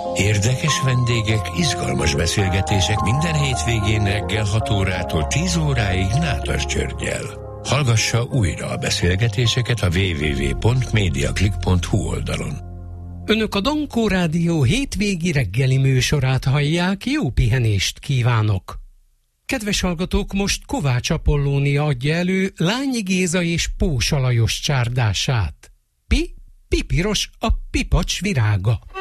Érdekes vendégek, izgalmas beszélgetések minden hétvégén reggel 6 órától 10 óráig Nádas Györggyel. Hallgassa újra a beszélgetéseket a www.mediaclick.hu oldalon. Önök a Dankó Rádió hétvégi reggeli műsorát hallják, jó pihenést kívánok! Kedves hallgatók, most Kovács Apollónia adja elő Lányi Géza és Pósa Lajos csárdását. Pipiros a pipacs virága.